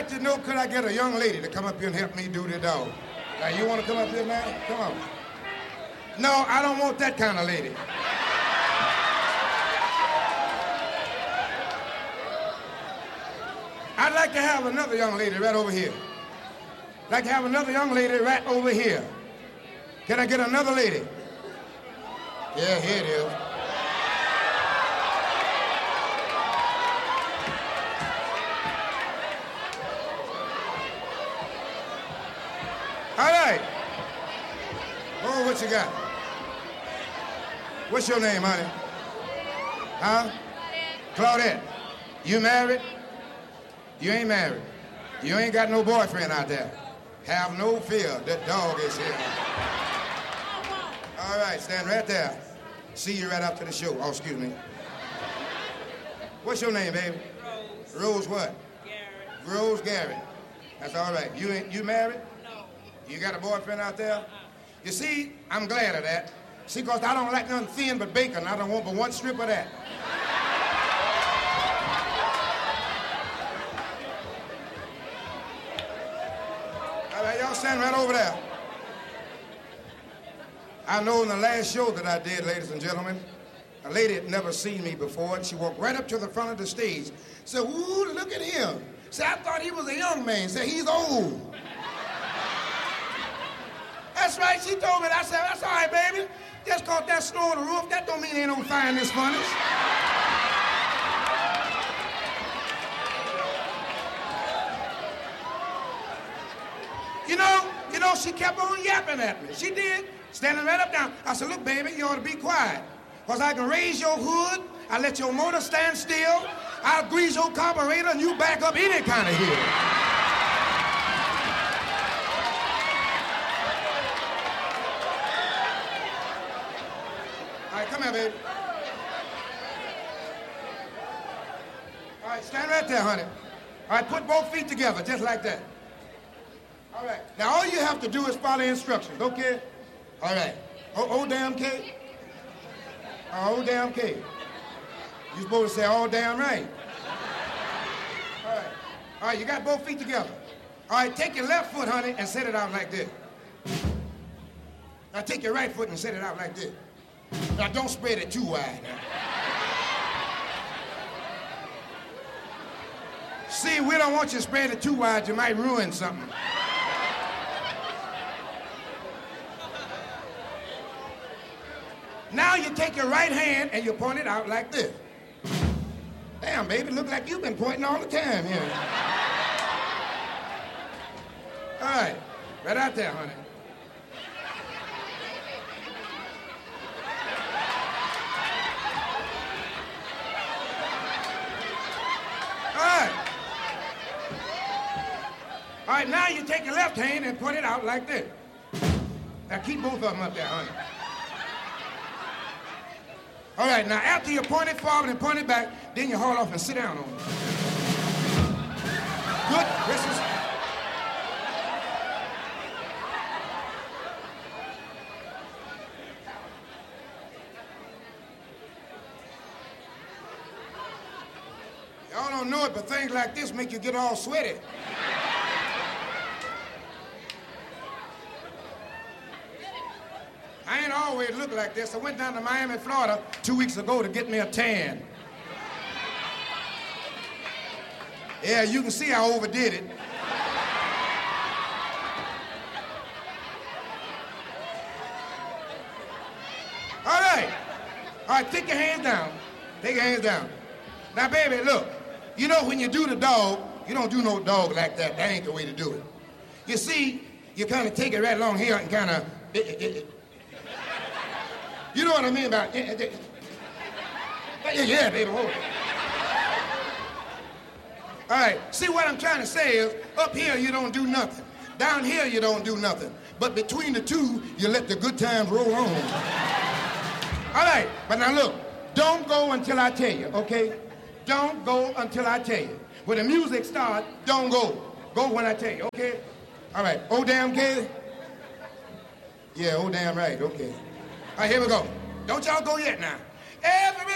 like to know, could I get a young lady to come up here and help me do the dog? Now, you want to come up here now? Come on. No, I don't want that kind of lady. I'd like to have another young lady right over here. I'd like to have another young lady right over here. Can I get another lady? Yeah, here it is. All right. Oh, what you got? What's your name, honey? Huh? Claudette. You married? You ain't married. You ain't got no boyfriend out there. Have no fear. That dog is here. All right, stand right there. See you right after the show. Oh, excuse me. What's your name, baby? Rose. Rose what? Garrett. Rose Garrett. That's all right. You married? No. You got a boyfriend out there? You see, I'm glad of that. See, because I don't like nothing thin but bacon. I don't want but one strip of that. All right, y'all stand right over there. I know in the last show that I did, ladies and gentlemen, a lady had never seen me before, and she walked right up to the front of the stage. Said, ooh, look at him. Said, I thought he was a young man. Said, he's old. That's right, she told me. I said, that's all right, baby. Just cause that snow on the roof, that don't mean ain't no fire in this furnace. You know, she kept on yapping at me. She did, standing right up down. I said, look, baby, you ought to be quiet. Because I can raise your hood, I let your motor stand still, I'll grease your carburetor, and you back up any kind of hill. All right, come here, baby. All right, stand right there, honey. All right, put both feet together, just like that. All right. Now, all you have to do is follow instructions, okay? All right. Oh, damn K. Oh, damn K. You're supposed to say, oh, damn right. All right. All right, you got both feet together. All right, take your left foot, honey, and set it out like this. Now, take your right foot and set it out like this. Now, don't spread it too wide now. See, we don't want you to spread it too wide. You might ruin something. Now you take your right hand and you point it out like this. Damn, baby, look like you've been pointing all the time here. All right, right out there, honey. All right, now you take your left hand and point it out like this. Now keep both of them up there, honey. All right, now after you point it forward and point it back, then you haul off and sit down on it. Good, Christmas. Y'all don't know it, but things like this make you get all sweaty. I ain't always look like this. I went down to Miami, Florida 2 weeks ago to get me a tan. Yeah, you can see I overdid it. All right, take your hands down. Take your hands down. Now, baby, look, you know when you do the dog, you don't do no dog like that. That ain't the way to do it. You see, you kind of take it right along here and kind of... You know what I mean about... Yeah, baby, hold it. All right, see what I'm trying to say is, up here you don't do nothing. Down here you don't do nothing. But between the two, you let the good times roll on. All right, but now look, don't go until I tell you, okay? Don't go until I tell you. When the music starts, don't go. Go when I tell you, okay? All right, oh damn kid? Yeah, oh damn right, okay. All right, here we go. Don't y'all go yet now. Every